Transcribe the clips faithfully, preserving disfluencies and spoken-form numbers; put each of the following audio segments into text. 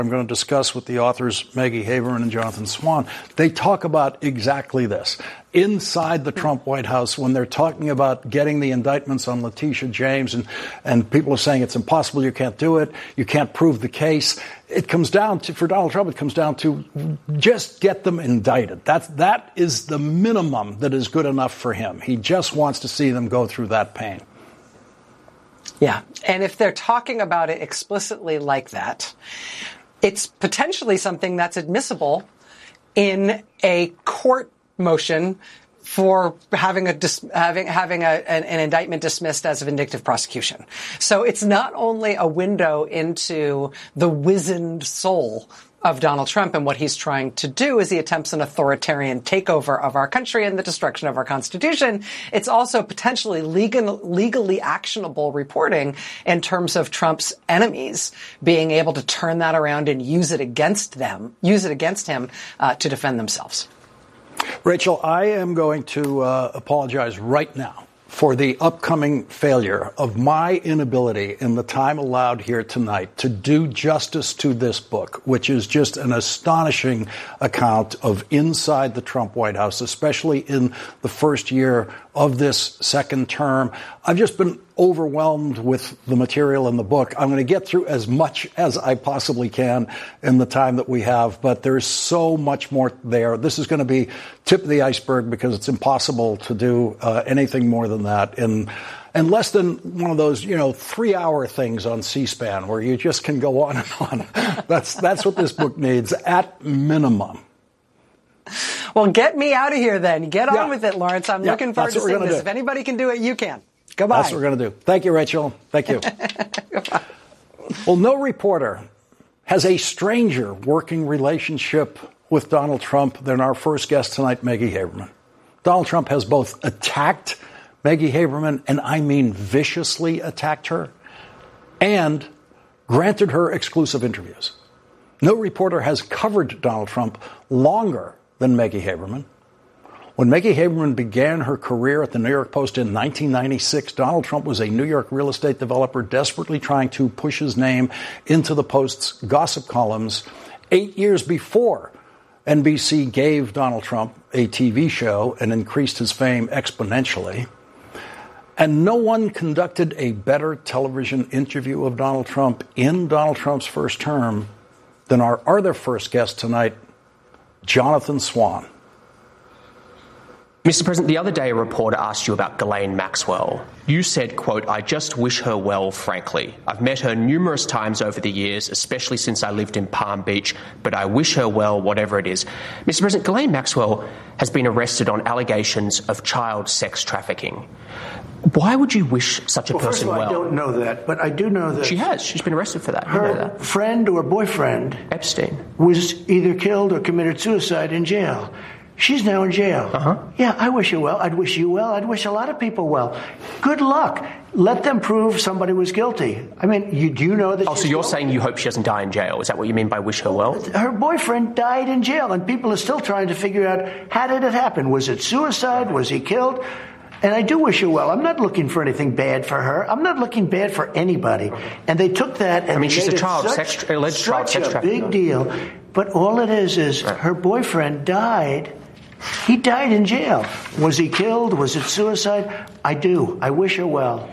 I'm going to discuss with the authors Maggie Haberman and Jonathan Swan. They talk about exactly this. Inside the Trump White House, when they're talking about getting the indictments on Letitia James, and, and people are saying it's impossible, you can't do it, you can't prove the case, it comes down to, for Donald Trump, it comes down to just get them indicted. That's, that is the minimum that is good enough for him. He just wants to see them go through that pain. Yeah. And if they're talking about it explicitly like that, it's potentially something that's admissible in a court motion for having a dis- having having a, an, an indictment dismissed as a vindictive prosecution. So it's not only a window into the wizened soul of Donald Trump and what he's trying to do as he attempts an authoritarian takeover of our country and the destruction of our Constitution. It's also potentially legal, legally actionable reporting in terms of Trump's enemies being able to turn that around and use it against them, use it against him uh, to defend themselves. Rachel, I am going to uh, apologize right now for the upcoming failure of my inability in the time allowed here tonight to do justice to this book, which is just an astonishing account of inside the Trump White House, especially in the first year of this second term. I've just been overwhelmed with the material in the book. I'm going to get through as much as I possibly can in the time that we have, but there's so much more there. This is going to be tip of the iceberg because it's impossible to do uh, anything more than that in, in less than one of those, you know, three-hour things on C-SPAN where you just can go on and on. That's, that's what this book needs at minimum. Well, get me out of here then. Get on yeah. with it, Lawrence. I'm yeah, looking forward to seeing this. Do. If anybody can do it, you can. Goodbye. That's what we're going to do. Thank you, Rachel. Thank you. Well, no reporter has a stranger working relationship with Donald Trump than our first guest tonight, Maggie Haberman. Donald Trump has both attacked Maggie Haberman, and I mean viciously attacked her, and granted her exclusive interviews. No reporter has covered Donald Trump longer than Maggie Haberman. When Maggie Haberman began her career at the New York Post in nineteen ninety-six, Donald Trump was a New York real estate developer desperately trying to push his name into the Post's gossip columns. Eight years before N B C gave Donald Trump a T V show and increased his fame exponentially. And no one conducted a better television interview of Donald Trump in Donald Trump's first term than our other first guest tonight, Jonathan Swan. Mister President, the other day a reporter asked you about Ghislaine Maxwell. You said, quote, "I just wish her well, frankly. I've met her numerous times over the years, especially since I lived in Palm Beach, but I wish her well, whatever it is." Mister President, Ghislaine Maxwell has been arrested on allegations of child sex trafficking. Why would you wish such a well, person first of all, well? I don't know that, but I do know that she has. She's been arrested for that. Her you know that. friend or boyfriend, Epstein, was either killed or committed suicide in jail. She's now in jail. Uh-huh. Yeah, I wish you well. I'd wish you well. I'd wish a lot of people well. Good luck. Let them prove somebody was guilty. I mean, you do you know that? Oh, so you're guilty? Saying you hope she doesn't die in jail? Is that what you mean by wish her well? Her boyfriend died in jail, and people are still trying to figure out, how did it happen? Was it suicide? Was he killed? And I do wish her well. I'm not looking for anything bad for her. I'm not looking bad for anybody. And they took that and I mean, made she's a it child such, sex, alleged child such sex a trafficking. big deal. But all it is is right. her boyfriend died. He died in jail. Was he killed? Was it suicide? I do. I wish her well.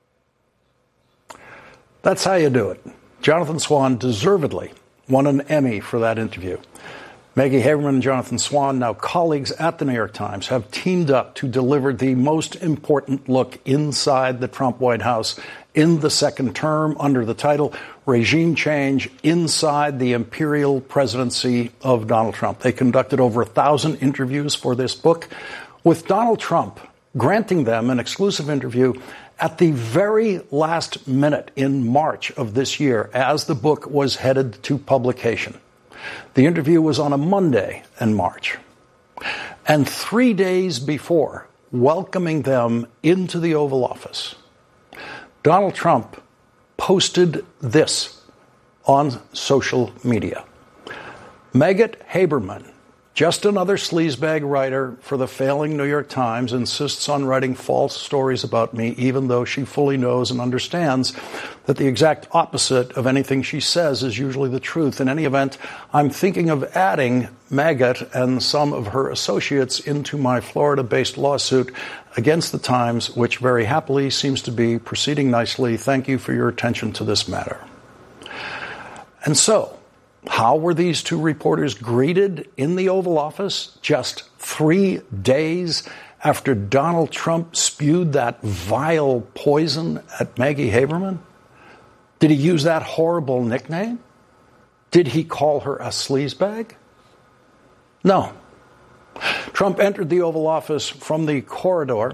That's how you do it. Jonathan Swan deservedly won an Emmy for that interview. Maggie Haberman and Jonathan Swan, now colleagues at the New York Times, have teamed up to deliver the most important look inside the Trump White House in the second term under the title Regime Change Inside the Imperial Presidency of Donald Trump. They conducted over a thousand interviews for this book, with Donald Trump granting them an exclusive interview at the very last minute in March of this year as the book was headed to publication. The interview was on a Monday in March. And three days before welcoming them into the Oval Office, Donald Trump posted this on social media. Maggot Haberman Just another sleazebag writer for the failing New York Times insists on writing false stories about me, even though she fully knows and understands that the exact opposite of anything she says is usually the truth. In any event, I'm thinking of adding Maggot and some of her associates into my Florida-based lawsuit against the Times, which very happily seems to be proceeding nicely. Thank you for your attention to this matter. And so, how were these two reporters greeted in the Oval Office just three days after Donald Trump spewed that vile poison at Maggie Haberman? Did he use that horrible nickname? Did he call her a sleazebag? No. Trump entered the Oval Office from the corridor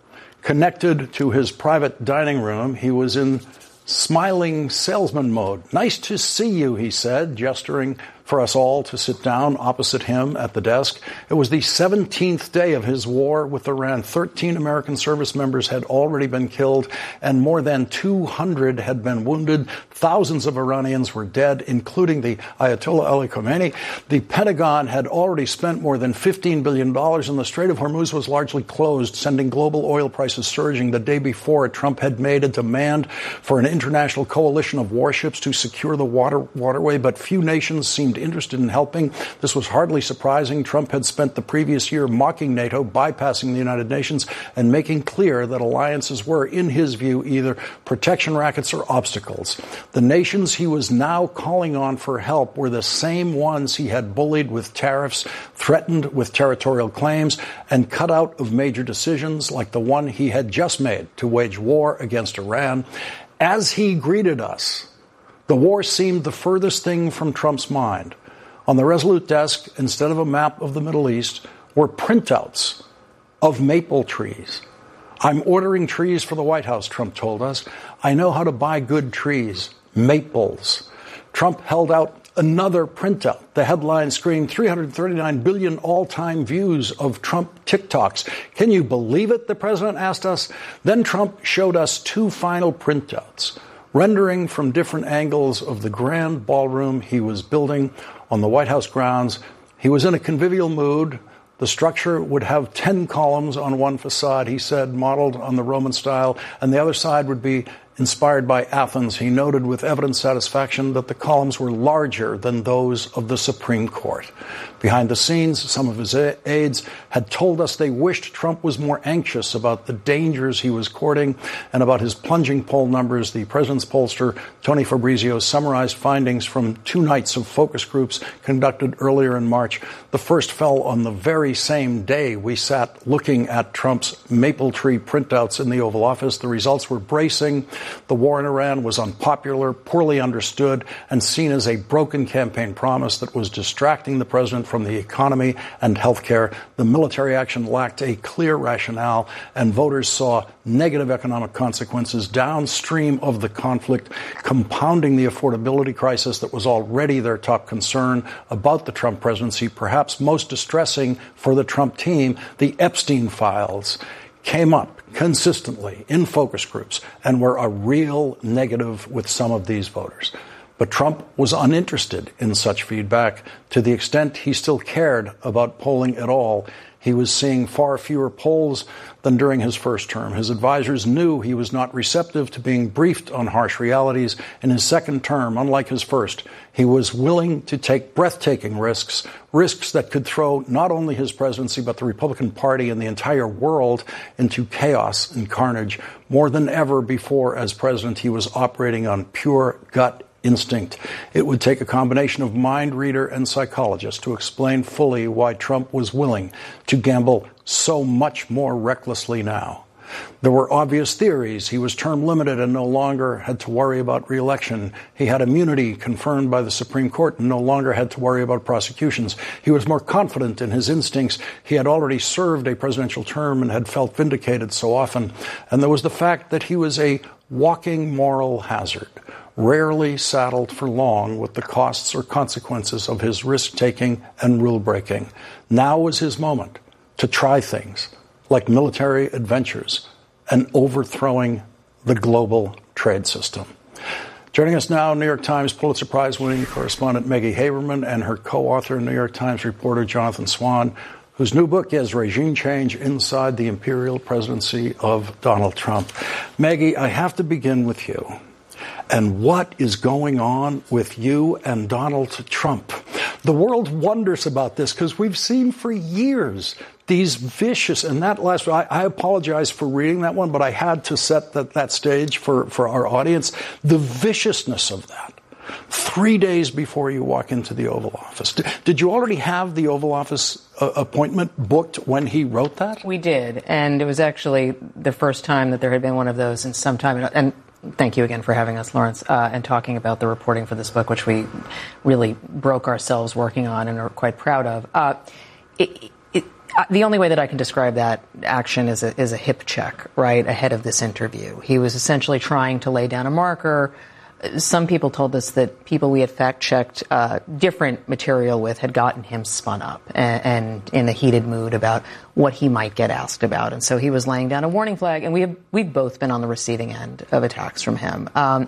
connected to his private dining room. He was in smiling salesman mode. Nice to see you, he said, gesturing for us all to sit down opposite him at the desk. It was the seventeenth day of his war with Iran. Thirteen American service members had already been killed, and more than two hundred had been wounded. Thousands of Iranians were dead, including the Ayatollah Ali Khamenei. The Pentagon had already spent more than fifteen billion dollars, and the Strait of Hormuz was largely closed, sending global oil prices surging. The day before, Trump had made a demand for an international coalition of warships to secure the water waterway, but few nations seemed interested in helping. This was hardly surprising. Trump had spent the previous year mocking NATO, bypassing the United Nations, and making clear that alliances were, in his view, either protection rackets or obstacles. The nations he was now calling on for help were the same ones he had bullied with tariffs, threatened with territorial claims, and cut out of major decisions like the one he had just made to wage war against Iran. As he greeted us, the war seemed the furthest thing from Trump's mind. On the Resolute desk, instead of a map of the Middle East, were printouts of maple trees. I'm ordering trees for the White House, Trump told us. I know how to buy good trees, maples. Trump held out another printout. The headline screamed three hundred thirty-nine billion all-time views of Trump TikToks. Can you believe it? The president asked us. Then Trump showed us two final printouts, rendering from different angles of the grand ballroom he was building on the White House grounds. He was in a convivial mood. The structure would have ten columns on one facade, he said, modeled on the Roman style, and the other side would be inspired by Athens. He noted with evident satisfaction that the columns were larger than those of the Supreme Court. Behind the scenes, some of his aides had told us they wished Trump was more anxious about the dangers he was courting and about his plunging poll numbers. The president's pollster, Tony Fabrizio, summarized findings from two nights of focus groups conducted earlier in March. The first fell on the very same day we sat looking at Trump's maple tree printouts in the Oval Office. The results were bracing. The war in Iran was unpopular, poorly understood, and seen as a broken campaign promise that was distracting the president from the economy and health care. The military action lacked a clear rationale, and voters saw negative economic consequences downstream of the conflict, compounding the affordability crisis that was already their top concern about the Trump presidency. Perhaps most distressing for the Trump team, the Epstein files came up consistently in focus groups and were a real negative with some of these voters. But Trump was uninterested in such feedback. To the extent he still cared about polling at all, he was seeing far fewer polls than during his first term. His advisors knew he was not receptive to being briefed on harsh realities. In his second term, unlike his first, he was willing to take breathtaking risks, risks that could throw not only his presidency but the Republican Party and the entire world into chaos and carnage. More than ever before as president, he was operating on pure gut instinct. It would take a combination of mind reader and psychologist to explain fully why Trump was willing to gamble so much more recklessly now. There were obvious theories. He was term limited and no longer had to worry about re-election. He had immunity confirmed by the Supreme Court and no longer had to worry about prosecutions. He was more confident in his instincts. He had already served a presidential term and had felt vindicated so often. And there was the fact that he was a walking moral hazard, rarely saddled for long with the costs or consequences of his risk-taking and rule-breaking. Now was his moment to try things like military adventures and overthrowing the global trade system. Joining us now, New York Times Pulitzer Prize-winning correspondent Maggie Haberman and her co-author, New York Times reporter Jonathan Swan, whose new book is Regime Change Inside the Imperial Presidency of Donald Trump. Maggie, I have to begin with you. And what is going on with you and Donald Trump? The world wonders about this because we've seen for years these vicious, and that last, I, I apologize for reading that one, but I had to set that, that stage for, for our audience. The viciousness of that. Three days before you walk into the Oval Office. Did, did you already have the Oval Office uh, appointment booked when he wrote that? We did, and it was actually the first time that there had been one of those in some time. And thank you again for having us, Lawrence, uh, and talking about the reporting for this book, which we really broke ourselves working on and are quite proud of. Uh, it, it, uh, the only way that I can describe that action is a, is a hip check, right, ahead of this interview. He was essentially trying to lay down a marker. Some people told us that people we had fact-checked uh, different material with had gotten him spun up and, and in a heated mood about what he might get asked about. And so he was laying down a warning flag, and we have, we've both been on the receiving end of attacks from him. Um,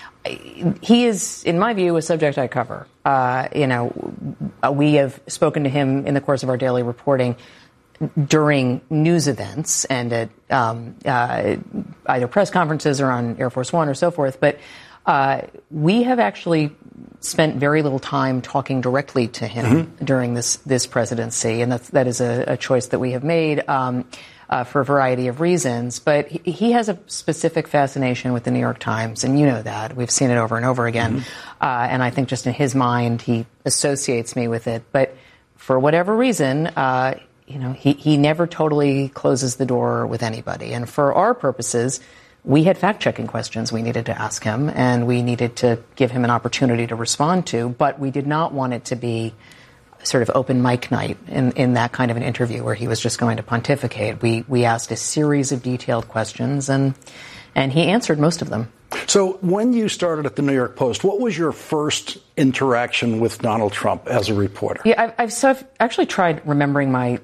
he is, in my view, a subject I cover. Uh, you know, we have spoken to him in the course of our daily reporting during news events and at um, uh, either press conferences or on Air Force One or so forth. But uh, we have actually spent very little time talking directly to him mm-hmm. during this this presidency, and that's, that is a, a choice that we have made um, uh, for a variety of reasons. But he, he has a specific fascination with the New York Times, and you know that. We've seen it over and over again. Mm-hmm. Uh, and I think just in his mind, he associates me with it. But for whatever reason, uh, you know, he, he never totally closes the door with anybody. And for our purposes, we had fact-checking questions we needed to ask him, and we needed to give him an opportunity to respond to, but we did not want it to be sort of open mic night in, in that kind of an interview where he was just going to pontificate. We we asked a series of detailed questions, and and he answered most of them. So when you started at the New York Post, what was your first interaction with Donald Trump as a reporter? Yeah, I've, I've, so I've actually tried remembering my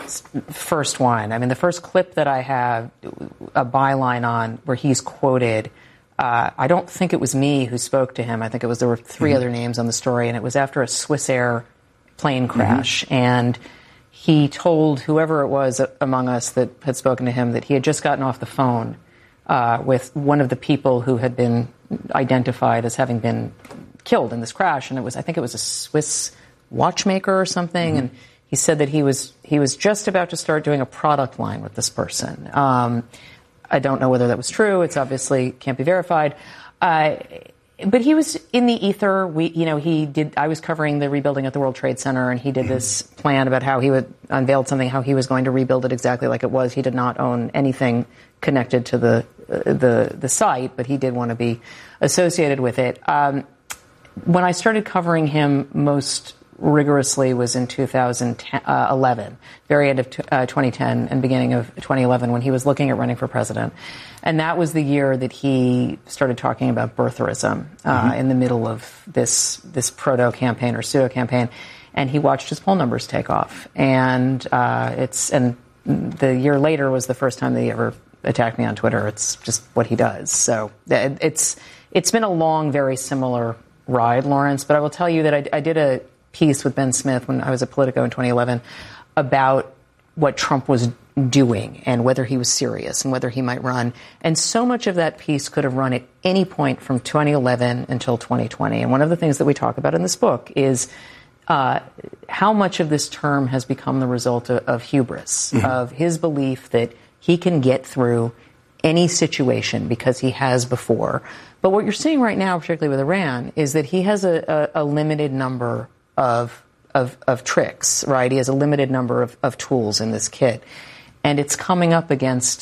first one. I mean, the first clip that I have a byline on where he's quoted, uh, I don't think it was me who spoke to him. I think it was there were three mm-hmm. other names on the story, and it was after a Swiss Air plane crash. Mm-hmm. And he told whoever it was among us that had spoken to him that he had just gotten off the phone uh, with one of the people who had been identified as having been killed in this crash. And it was, I think it was a Swiss watchmaker or something. Mm-hmm. And he said that he was he was just about to start doing a product line with this person. Um, I don't know whether that was true. It's obviously can't be verified. Uh, but he was in the ether. We, you know, he did. I was covering the rebuilding at the World Trade Center, and he did this plan about how he would unveiled something, how he was going to rebuild it exactly like it was. He did not own anything connected to the uh, the the site, but he did want to be associated with it. Um, when I started covering him most rigorously was in two thousand eleven, very end of t- uh, twenty ten and beginning of twenty eleven, when he was looking at running for president. And that was the year that he started talking about birtherism uh, mm-hmm. in the middle of this this proto-campaign or pseudo-campaign. And he watched his poll numbers take off. And uh, it's and the year later was the first time that he ever attacked me on Twitter. It's just what he does. So it's it's been a long, very similar ride, Lawrence. But I will tell you that I, I did a piece with Ben Smith when I was at Politico in twenty eleven about what Trump was doing and whether he was serious and whether he might run. And so much of that piece could have run at any point from twenty eleven until twenty twenty. And one of the things that we talk about in this book is uh, how much of this term has become the result of, of hubris, mm-hmm. of his belief that he can get through any situation because he has before. But what you're seeing right now, particularly with Iran, is that he has a, a, a limited number Of, of of tricks, right? He has a limited number of, of tools in this kit. And it's coming up against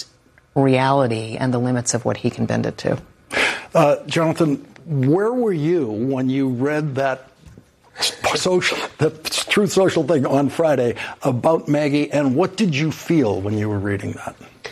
reality and the limits of what he can bend it to. Uh, Jonathan, where were you when you read that social, the Truth Social thing on Friday about Maggie, and what did you feel when you were reading that?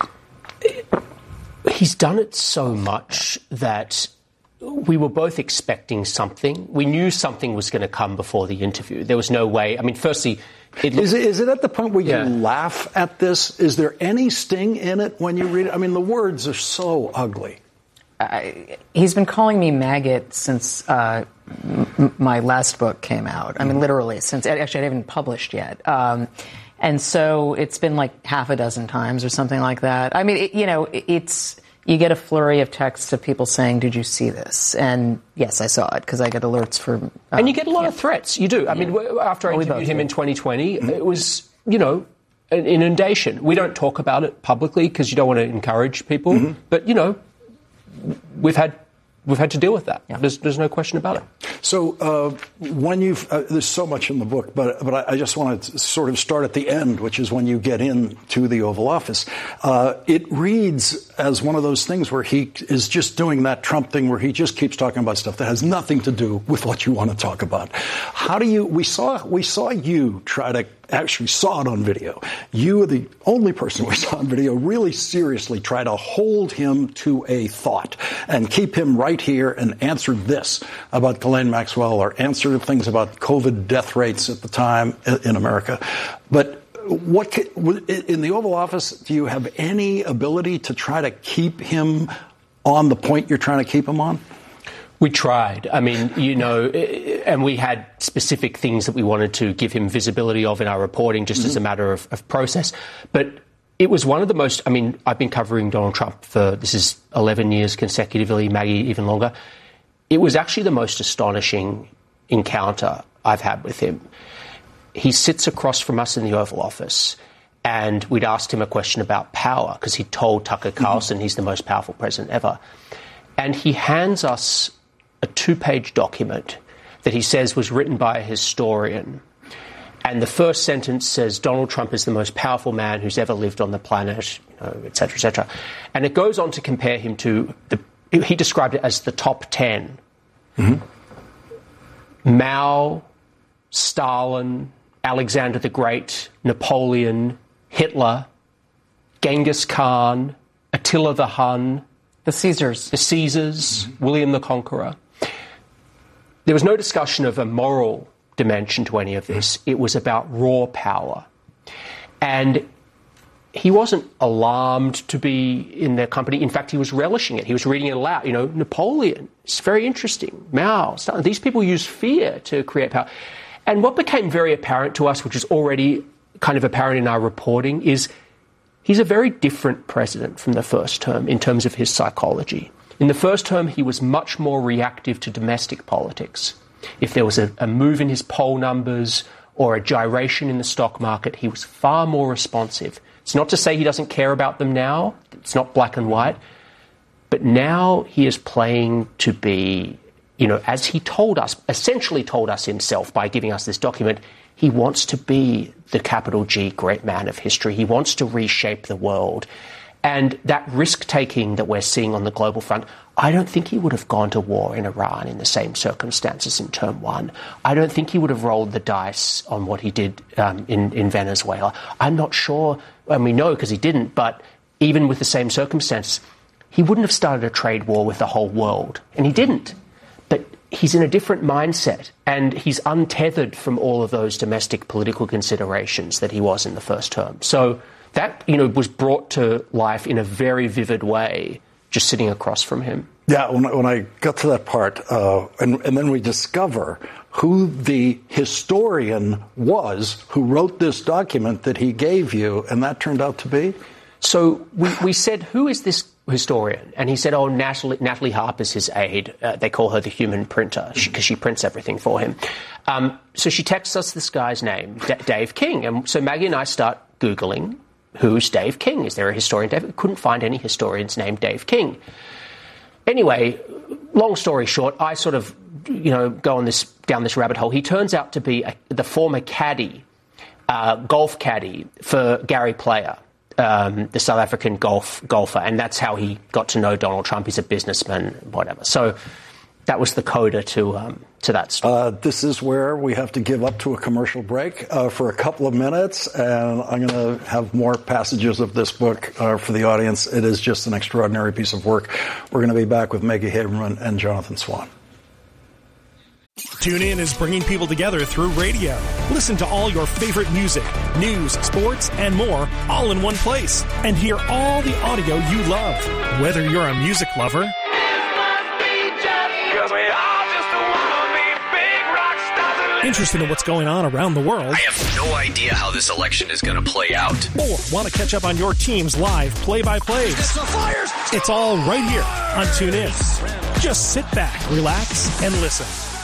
He's done it so much that we were both expecting something. We knew something was going to come before the interview. There was no way. I mean, firstly, it looked, is, it, is it at the point where yeah. you laugh at this? Is there any sting in it when you read it? I mean, the words are so ugly. I, he's been calling me maggot since uh, m- my last book came out. I mean, literally, since actually I haven't even published yet. Um, and so it's been like half a dozen times or something like that. I mean, it, you know, it, it's you get a flurry of texts of people saying, "Did you see this?" And yes, I saw it because I get alerts for. Uh, and you get a lot yeah. of threats. You do. I yeah. mean, after I oh, interviewed him do. in twenty twenty, mm-hmm. it was, you know, an inundation. We don't talk about it publicly because you don't want to encourage people. Mm-hmm. But, you know, we've had we've had to deal with that. Yeah. There's, there's no question about yeah. it. So uh, when you've uh, there's so much in the book, but but I, I just want to sort of start at the end, which is when you get into the Oval Office. Uh, it reads as one of those things where he is just doing that Trump thing where he just keeps talking about stuff that has nothing to do with what you want to talk about. How do you? We saw we saw you try to. Actually saw it on video. You were the only person we saw on video really seriously try to hold him to a thought and keep him right here and answer this about Ghislaine Maxwell or answer things about COVID death rates at the time in America. But what in the Oval Office, do you have any ability to try to keep him on the point you're trying to keep him on? We tried. I mean, you know, and we had specific things that we wanted to give him visibility of in our reporting just mm-hmm. as a matter of, of process. But it was one of the most, I mean, I've been covering Donald Trump for, this is eleven years consecutively, Maggie even longer. It was actually the most astonishing encounter I've had with him. He sits across from us in the Oval Office and we'd asked him a question about power because he told Tucker Carlson mm-hmm. he's the most powerful president ever. And he hands us a two-page document that he says was written by a historian. And the first sentence says, Donald Trump is the most powerful man who's ever lived on the planet, you know, et cetera, et cetera. And it goes on to compare him to, the, he described it as the top ten. Mm-hmm. Mao, Stalin, Alexander the Great, Napoleon, Hitler, Genghis Khan, Attila the Hun, The Caesars. The Caesars, mm-hmm. William the Conqueror. There was no discussion of a moral dimension to any of this. It was about raw power. And he wasn't alarmed to be in their company. In fact, he was relishing it. He was reading it aloud. You know, Napoleon, it's very interesting. Mao, Stalin. These people used fear to create power. And what became very apparent to us, which is already kind of apparent in our reporting, is he's a very different president from the first term in terms of his psychology. In the first term, he was much more reactive to domestic politics. If there was a, a move in his poll numbers or a gyration in the stock market, he was far more responsive. It's not to say he doesn't care about them now. It's not black and white. But now he is playing to be, you know, as he told us, essentially told us himself by giving us this document, he wants to be the capital G great man of history. He wants to reshape the world. And that risk-taking that we're seeing on the global front, I don't think he would have gone to war in Iran in the same circumstances in term one. I don't think he would have rolled the dice on what he did um, in, in Venezuela. I'm not sure, and we know because he didn't, but even with the same circumstances, he wouldn't have started a trade war with the whole world. And he didn't. But he's in a different mindset, and he's untethered from all of those domestic political considerations that he was in the first term. So that, you know, was brought to life in a very vivid way, just sitting across from him. Yeah, when I, when I got to that part, uh, and, and then we discover who the historian was who wrote this document that he gave you, and that turned out to be? So we, we said, who is this historian? And he said, oh, Natalie, Natalie Harper's his aide. Uh, they call her the human printer because she, she prints everything for him. Um, so she texts us this guy's name, D- Dave King. And so Maggie and I start Googling, who's Dave King? Is there a historian? Dave? We couldn't find any historians named Dave King. Anyway, long story short, I sort of, you know, go on this down this rabbit hole. He turns out to be a, the former caddy, uh, golf caddy for Gary Player, um, the South African golf golfer, and that's how he got to know Donald Trump. He's a businessman, whatever. So that was the coda to um, to that story. Uh, this is where we have to give up to a commercial break uh, for a couple of minutes, and I'm going to have more passages of this book uh, for the audience. It is just an extraordinary piece of work. We're going to be back with Maggie Haberman and Jonathan Swan. TuneIn is bringing people together through radio. Listen to all your favorite music, news, sports, and more all in one place. And hear all the audio you love. Whether you're a music lover interested in what's going on around the world, I have no idea how this election is going to play out, or want to catch up on your team's live play-by-plays, it's all right here on TuneIn. Just sit back, relax, and listen.